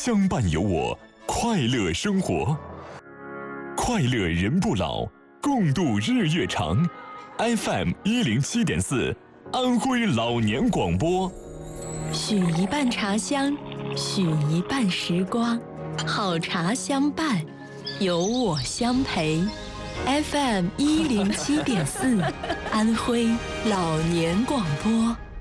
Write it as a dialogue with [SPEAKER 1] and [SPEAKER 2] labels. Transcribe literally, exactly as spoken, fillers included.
[SPEAKER 1] 相伴有我，快乐生活。快乐人不老，共度日月长。F M 一零七点四，安徽老年广播。
[SPEAKER 2] 许一半茶香，许一半时光，好茶相伴，有我相陪。F M 一零七点四，安徽老年广播。